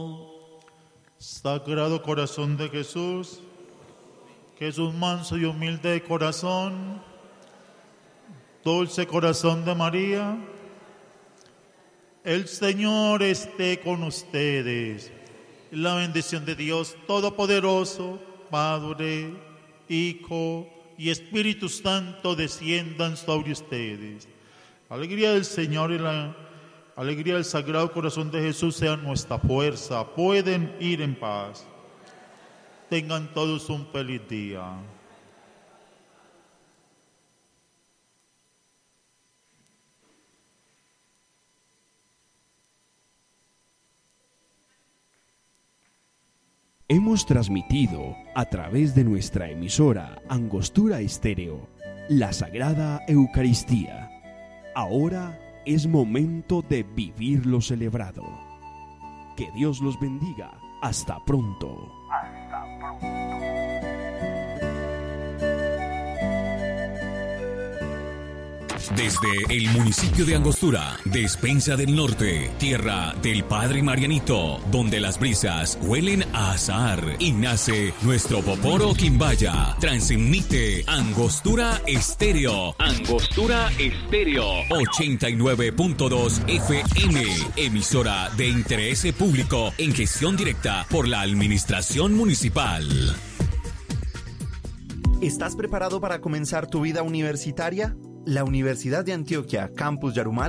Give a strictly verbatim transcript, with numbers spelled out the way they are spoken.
Sagrado Corazón de Jesús, Jesús manso y humilde de corazón, dulce corazón de María, el Señor esté con ustedes. La bendición de Dios Todopoderoso, Padre, Hijo y Espíritu Santo desciendan sobre ustedes. La alegría del Señor y la alegría del Sagrado Corazón de Jesús sean nuestra fuerza. Pueden ir en paz. Tengan todos un feliz día. Hemos transmitido a través de nuestra emisora Angostura Estéreo la Sagrada Eucaristía. Ahora es momento de vivir lo celebrado. Que Dios los bendiga. Hasta pronto. Hasta pronto. Desde el municipio de Angostura, Despensa del Norte, tierra del Padre Marianito, donde las brisas huelen a azahar y nace nuestro Poporo Quimbaya. Transmite Angostura Estéreo. Angostura Estéreo. ochenta y nueve punto dos F M. Emisora de interés público en gestión directa por la Administración Municipal. ¿Estás preparado para comenzar tu vida universitaria? La Universidad de Antioquia, Campus Yarumal,